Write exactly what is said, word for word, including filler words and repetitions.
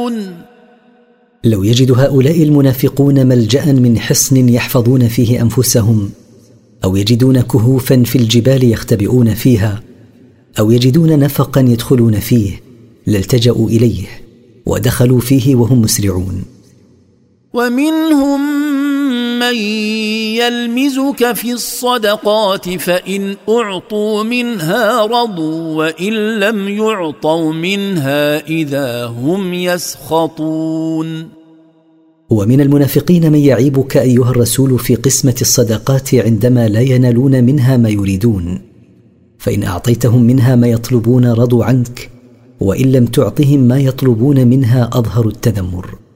يلجؤون لو يجد هؤلاء المنافقون ملجأ من حصن يحفظون فيه أنفسهم، أو يجدون كهوفا في الجبال يختبئون فيها، أو يجدون نفقا يدخلون فيه، لالتجأوا إليه ودخلوا فيه وهم مسرعون. ومنهم من يلمزك في الصدقات فإن أعطوا منها رضوا وإن لم يعطوا منها إذا هم يسخطون. ومن المنافقين من يعيبك أيها الرسول في قسمة الصدقات عندما لا ينالون منها ما يريدون، فإن أعطيتهم منها ما يطلبون رضوا عنك، وإن لم تعطهم ما يطلبون منها أظهروا التذمر.